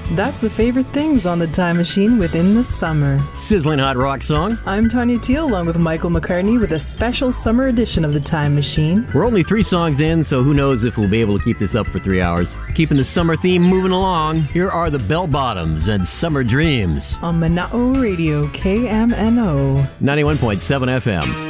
That's the favorite things on the Time Machine within the summer. Sizzling hot rock song. I'm Tanya Teal along with Michael McCartney with a special summer edition of the Time Machine. We're only 3 songs in, so who knows if we'll be able to keep this up for 3 hours. Keeping the summer theme moving along, here are the Bell Bottoms and Summer Dreams. On Mana'o Radio, KMNO. 91.7 FM.